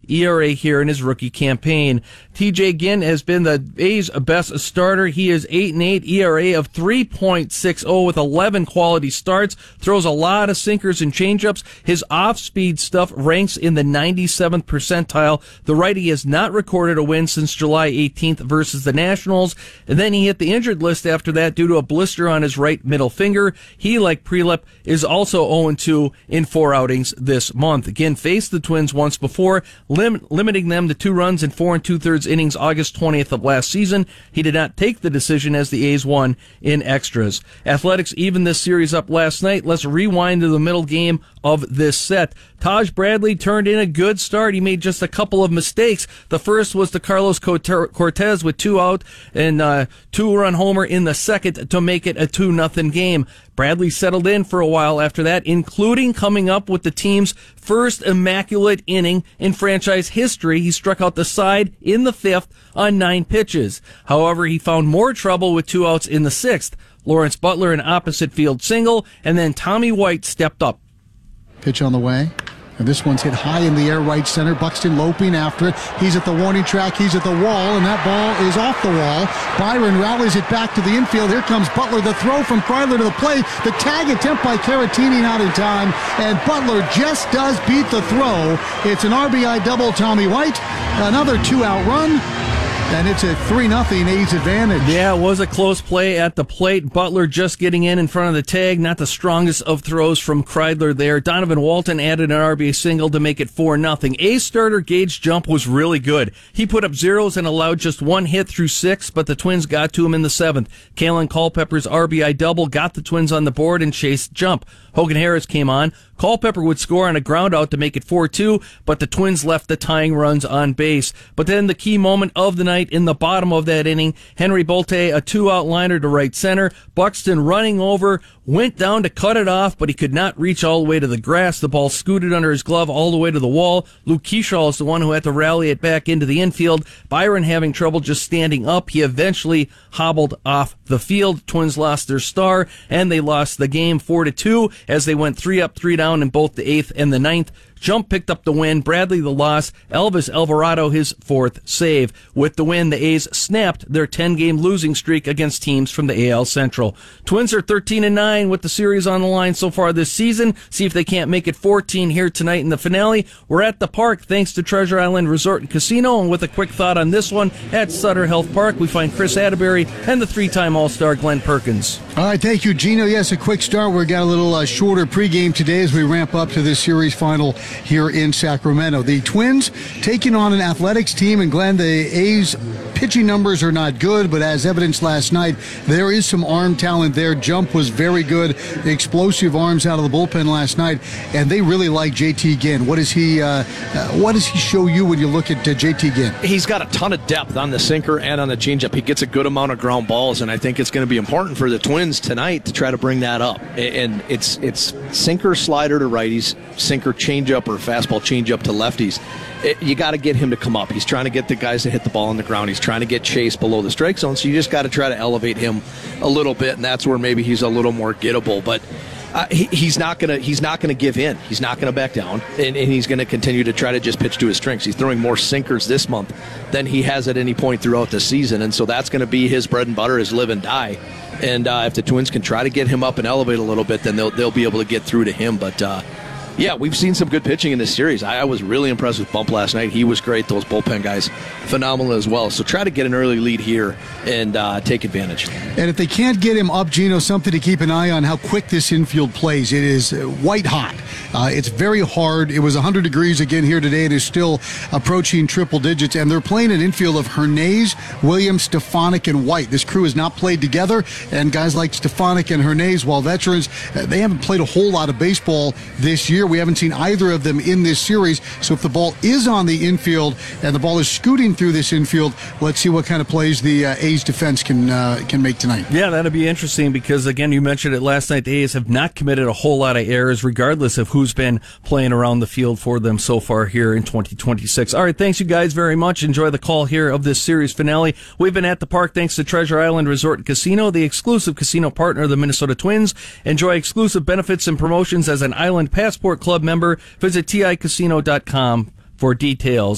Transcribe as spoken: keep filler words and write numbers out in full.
E R A here in his rookie campaign. T J Ginn has been the A's best starter. He is eight and eight, E R A of three point six oh with eleven quality starts. Throws a lot of sinkers and changeups. His off-speed stuff ranks in the ninety-seventh percentile. The righty has not recorded a win since July eighteenth versus the Nationals. And then he hit the injured list after that due to a blister on his right middle finger. He, like Prelep, is also oh and two in four outings this month. Again, faced the Twins once before, lim- limiting them to two runs in four and two-thirds innings August twentieth of last season. He did not take the decision as the A's won in extras. Athletics evened this series up last night. Let's rewind to the middle game of this set. Taj Bradley turned in a good start. He made just a couple of mistakes. The first was to Carlos Cortez with two out and uh, two-run homer in the second to make it a two nothing game. Bradley settled in for a while after that, including coming up with the team's first immaculate inning in franchise history. He struck out the side in the fifth on nine pitches. However, he found more trouble with two outs in the sixth. Lawrence Butler an opposite field single, and then Tommy White stepped up. Pitch on the way. And this one's hit high in the air right center. Buxton loping after it. He's at the warning track. He's at the wall, and that ball is off the wall. Byron rallies it back to the infield. Here comes Butler. The throw from Kreidler to the plate. The tag attempt by Caratini not in time. And Butler just does beat the throw. It's an R B I double, Tommy White. Another two-out run. And it's a three nothing A's advantage. Yeah, it was a close play at the plate. Butler just getting in in front of the tag. Not the strongest of throws from Kreidler there. Donovan Walton added an R B I single to make it four nothing. A's starter Gage Jump was really good. He put up zeros and allowed just one hit through six, but the Twins got to him in the seventh. Kalen Culpepper's R B I double got the Twins on the board and chased Jump. Hogan Harris came on. Culpepper would score on a ground out to make it four two, but the Twins left the tying runs on base. But then the key moment of the night in the bottom of that inning, Henry Bolte, a two-out liner to right center. Buxton running over, went down to cut it off, but he could not reach all the way to the grass. The ball scooted under his glove all the way to the wall. Luke Kershaw is the one who had to rally it back into the infield. Byron having trouble just standing up. He eventually hobbled off the field. Twins lost their star, and they lost the game four to two as they went three up, three down in both the eighth and the ninth. Jump picked up the win, Bradley the loss, Elvis Alvarado his fourth save. With the win, the A's snapped their ten-game losing streak against teams from the A L Central. Twins are thirteen and nine with the series on the line so far this season. See if they can't make it fourteen here tonight in the finale. We're at the park thanks to Treasure Island Resort and Casino, and with a quick thought on this one, at Sutter Health Park, we find Chris Atterbury and the three-time All-Star Glenn Perkins. All right, thank you, Gino. Yes, a quick start. We've got a little uh, shorter pregame today as we ramp up to this series final here in Sacramento. The Twins taking on an athletics team, and Glenn, the A's pitching numbers are not good, but as evidenced last night, there is some arm talent there. Jump was very good, explosive arms out of the bullpen last night, and they really like J T Ginn. What does he, uh, uh, what does he show you when you look at uh, J T Ginn? He's got a ton of depth on the sinker and on the changeup. He gets a good amount of ground balls, and I think it's going to be important for the Twins tonight to try to bring that up. And it's it's sinker slider to righties, sinker changeup or fastball changeup to lefties. It, you got to get him to come up. He's trying to get the guys to hit the ball on the ground. He's trying to get Chase below the strike zone, so you just got to try to elevate him a little bit, and that's where maybe he's a little more gettable. But uh, he, he's not gonna he's not gonna give in. He's not gonna back down, and, and he's gonna continue to try to just pitch to his strengths. He's throwing more sinkers this month than he has at any point throughout the season, and so that's going to be his bread and butter, his live and die. And uh, if the Twins can try to get him up and elevate a little bit, then they'll they'll be able to get through to him. But uh, yeah, we've seen some good pitching in this series. I, I was really impressed with Bump last night. He was great. Those bullpen guys, phenomenal as well. So try to get an early lead here and uh, take advantage. And if they can't get him up, Gino, something to keep an eye on, how quick this infield plays. It is white hot. Uh, it's very hard. It was one hundred degrees again here today. It is still approaching triple digits. And they're playing an infield of Hernandez, Williams, Stefanik, and White. This crew has not played together. And guys like Stefanik and Hernandez, while veterans, they haven't played a whole lot of baseball this year. We haven't seen either of them in this series. So if the ball is on the infield and the ball is scooting through this infield, let's see what kind of plays the uh, A's defense can uh, can make tonight. Yeah, that'll be interesting because, again, you mentioned it last night, the A's have not committed a whole lot of errors regardless of who's been playing around the field for them so far here in twenty twenty-six. All right, thanks you guys very much. Enjoy the call here of this series finale. We've been at the park thanks to Treasure Island Resort and Casino, the exclusive casino partner of the Minnesota Twins. Enjoy exclusive benefits and promotions as an Island Passport Club member. Visit T I casino dot com for details.